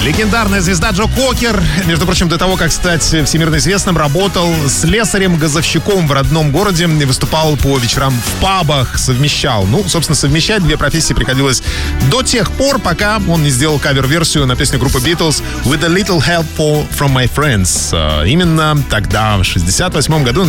Легендарная звезда Джо Кокер, между прочим, до того, как стать всемирно известным, работал слесарем-газовщиком в родном городе и выступал по вечерам в пабах, совмещал. Собственно, совмещать две профессии приходилось до тех пор, пока он не сделал кавер-версию на песню группы Beatles «With a little help from my friends». Именно тогда, в 1968 году,